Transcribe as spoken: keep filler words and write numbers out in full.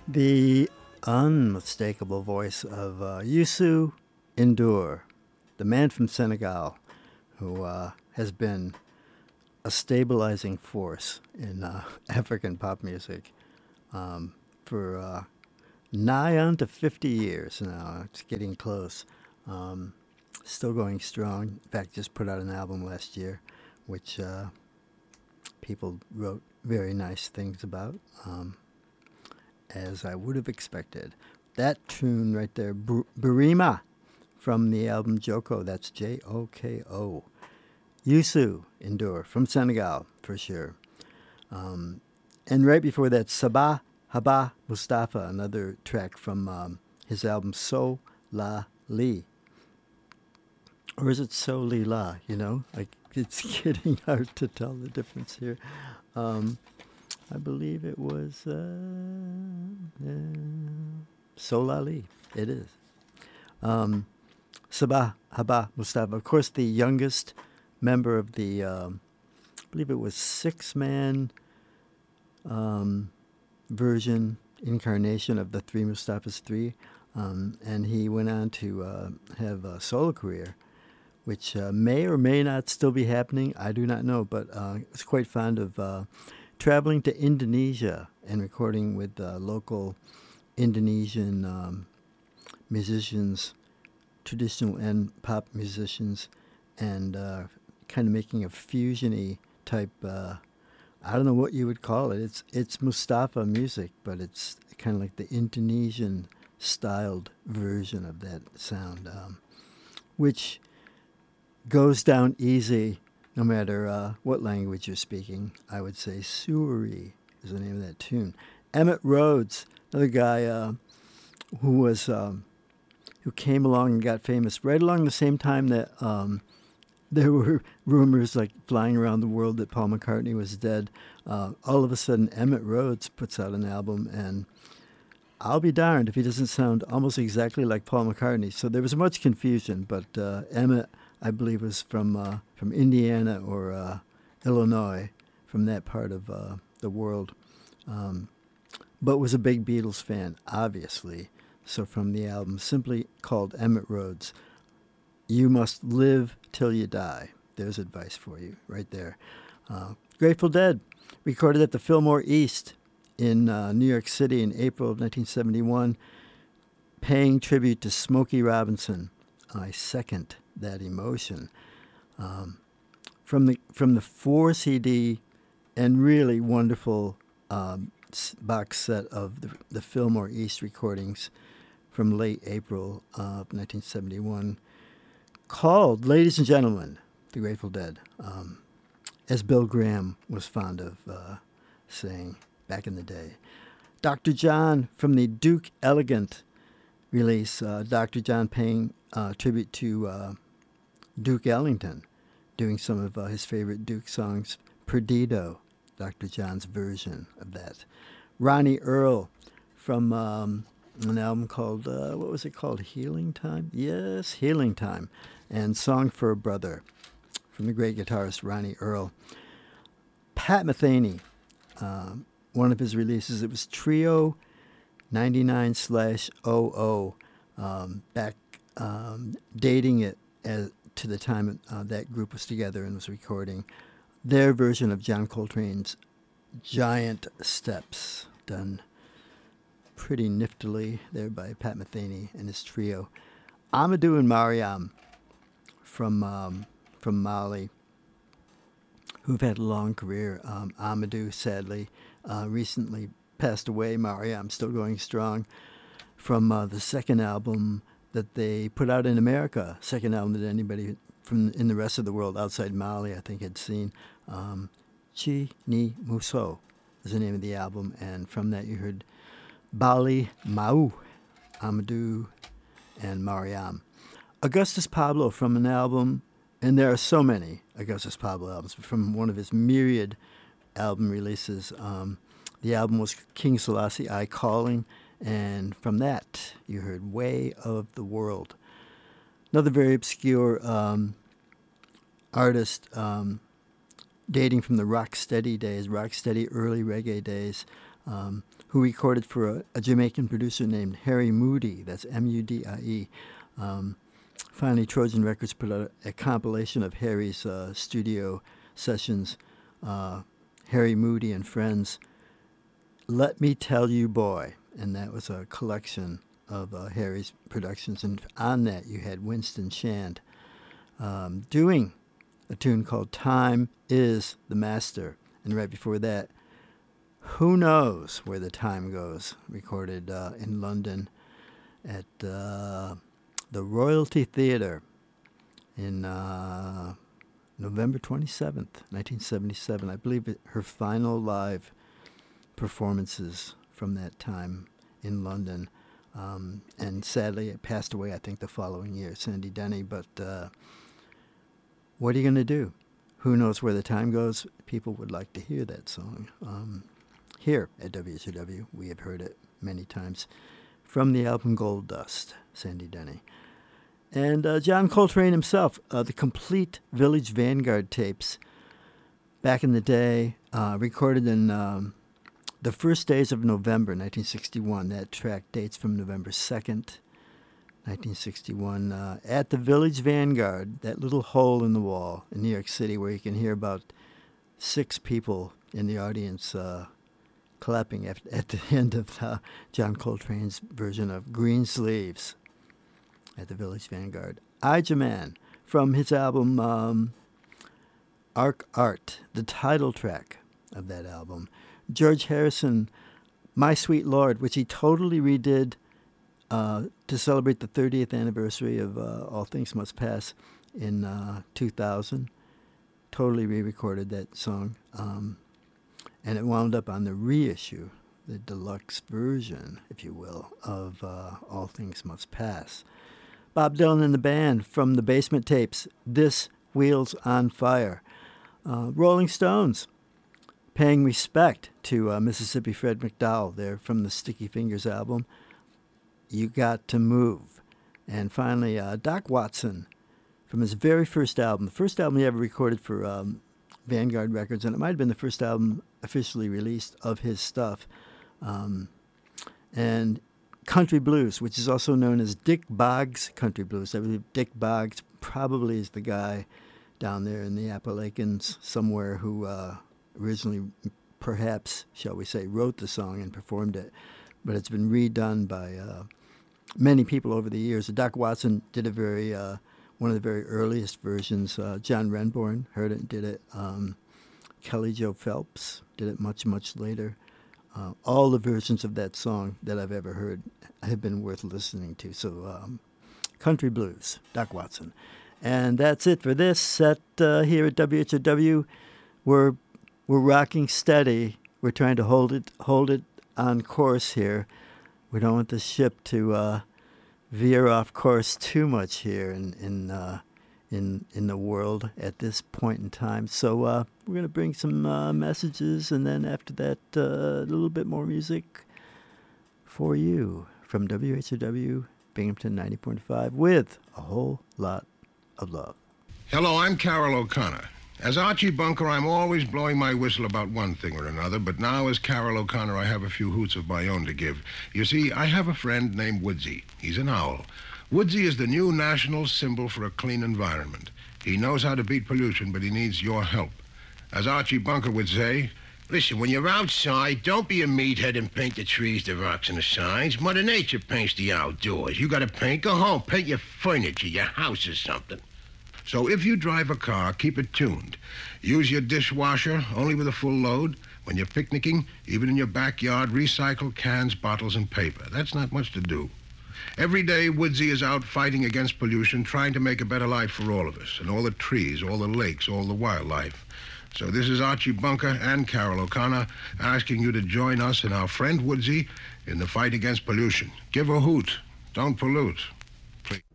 The unmistakable voice of uh, Youssou N'Dour, the man from Senegal, who uh, has been a stabilizing force in uh, African pop music um, for uh, nigh on to fifty years now. It's getting close. Um, Still going strong. In fact, just put out an album last year, which uh, people wrote very nice things about. Um, as I would have expected. That tune right there, Burima, from the album Joko, that's J O K O. Youssou N'Dour from Senegal, for sure. Um, and right before that, Sabah Haba Mustafa, another track from um, his album So La Li. Or is it So Li La, you know? Like, it's getting hard to tell the difference here. Um, I believe it was uh, uh, Solali. It is. Um, Sabah Haba Mustafa, of course, the youngest member of the, um, I believe it was six-man um, version, incarnation of the Three Mustafas Three. Um, and he went on to uh, have a solo career, which uh, may or may not still be happening. I do not know, but uh, I was quite fond of uh, traveling to Indonesia and recording with uh, local Indonesian um, musicians, traditional and pop musicians, and uh, kind of making a fusion-y type, uh, I don't know what you would call it. It's, it's Mustafa music, but it's kind of like the Indonesian styled version of that sound, um, which goes down easy no matter uh, what language you're speaking. I would say Suri is the name of that tune. Emmett Rhodes, another guy uh, who was um, who came along and got famous right along the same time that um, there were rumors like flying around the world that Paul McCartney was dead. Uh, all of a sudden, Emmett Rhodes puts out an album, and I'll be darned if he doesn't sound almost exactly like Paul McCartney. So there was much confusion, but uh, Emmett, I believe, was from uh, from Indiana or uh, Illinois, from that part of uh, the world, um, but was a big Beatles fan, obviously. So from the album simply called Emmett Rhodes, You Must Live Till You Die. There's advice for you right there. Uh, Grateful Dead, recorded at the Fillmore East in uh, New York City in April of nineteen seventy-one, paying tribute to Smokey Robinson. I second that emotion. Um, from the from the four C D and really wonderful um, box set of the, the Fillmore East recordings from late April of nineteen seventy-one, called, ladies and gentlemen, the Grateful Dead, um, as Bill Graham was fond of uh, saying back in the day. Doctor John from the Duke Elegant release, uh, Doctor John paying uh, tribute to uh, Duke Ellington, doing some of uh, his favorite Duke songs, Perdido, Doctor John's version of that. Ronnie Earl from um, an album called, uh, what was it called, Healing Time? Yes, Healing Time. And Song for a Brother from the great guitarist Ronnie Earl. Pat Metheny, um, one of his releases, it was Trio ninety-nine slash oh oh, um, back um, dating it as, to the time uh, that group was together and was recording their version of John Coltrane's Giant Steps, done pretty niftily there by Pat Metheny and his trio. Amadou and Mariam from um, from Mali, who've had a long career. Um, Amadou, sadly, uh, recently passed away. Mariam still going strong from uh, the second album that they put out in America, second album that anybody from in the rest of the world outside Mali, I think, had seen. Um, Chi Ni Muso is the name of the album, and from that you heard Bali Mau, Amadou, and Mariam. Augustus Pablo from an album, and there are so many Augustus Pablo albums, but from one of his myriad album releases. Um, the album was King Selassie I Calling, and from that you heard Way of the World. Another very obscure um, artist, um, dating from the Rocksteady days, Rocksteady early reggae days, um, who recorded for a, a Jamaican producer named Harry Moody. That's M U D I E. Um, finally, Trojan Records put out a, a compilation of Harry's uh, studio sessions, uh, Harry Moody and Friends. Let Me Tell You Boy, and that was a collection of uh, Harry's productions, and on that you had Winston Shand um, doing a tune called Time Is the Master, and right before that, Who Knows Where the Time Goes, recorded uh, in London at uh, the Royalty Theatre in uh, November twenty-seventh, nineteen seventy-seven. I believe it, her final live performances from that time in London. Um, and sadly, it passed away, I think, the following year, Sandy Denny. But uh, what are you going to do? Who knows where the time goes? People would like to hear that song. Um, here at W H O W, we have heard it many times from the album Gold Dust, Sandy Denny. And uh, John Coltrane himself, uh, the complete Village Vanguard tapes, back in the day, uh, recorded in um, the first days of November, nineteen sixty-one. That track dates from November second, nineteen sixty-one, uh, at the Village Vanguard, that little hole in the wall in New York City where you can hear about six people in the audience uh, clapping at, at the end of uh, John Coltrane's version of Green Sleeves at the Village Vanguard. Ijaman, from his album um, Arc Art, the title track of that album. George Harrison, My Sweet Lord, which he totally redid uh, to celebrate the thirtieth anniversary of uh, All Things Must Pass in uh, two thousand. Totally re-recorded that song. Um, and it wound up on the reissue, the deluxe version, if you will, of uh, All Things Must Pass. Bob Dylan and the band from the Basement Tapes, This Wheels on Fire. Uh, Rolling Stones, paying respect to uh, Mississippi Fred McDowell there from the Sticky Fingers album, You Got to Move. And finally, uh, Doc Watson from his very first album, the first album he ever recorded for um, Vanguard Records, and it might have been the first album officially released of his stuff. Um, and Country Blues, which is also known as Dick Boggs Country Blues. I believe Dick Boggs probably is the guy down there in the Appalachians somewhere who uh, originally, perhaps, shall we say, wrote the song and performed it. But it's been redone by uh, many people over the years. Doc Watson did a very, uh, one of the very earliest versions. Uh, John Renbourn heard it and did it. Um, Kelly Joe Phelps did it much, much later. Uh, all the versions of that song that I've ever heard have been worth listening to. So, um, Country Blues, Doc Watson. And that's it for this set uh, here at W H O W. We're we're rocking steady. We're trying to hold it hold it on course here. We don't want the ship to uh, veer off course too much here in in uh, in in the world at this point in time. So uh, we're going to bring some uh, messages, and then after that, uh, a little bit more music for you from W H O W Binghamton ninety point five with a whole lot of love. Hello, I'm Carol O'Connor. As Archie Bunker, I'm always blowing my whistle about one thing or another, but now as Carol O'Connor, I have a few hoots of my own to give. You see, I have a friend named Woodsy. He's an owl. Woodsy is the new national symbol for a clean environment. He knows how to beat pollution, but he needs your help. As Archie Bunker would say, listen, when you're outside, don't be a meathead and paint the trees, the rocks, and the signs. Mother Nature paints the outdoors. You gotta paint, go home, paint your furniture, your house or something. So if you drive a car, keep it tuned. Use your dishwasher only with a full load. When you're picnicking, even in your backyard, recycle cans, bottles, and paper. That's not much to do. Every day, Woodsy is out fighting against pollution, trying to make a better life for all of us, and all the trees, all the lakes, all the wildlife. So this is Archie Bunker and Carol O'Connor asking you to join us and our friend Woodsy in the fight against pollution. Give a hoot. Don't pollute. Please.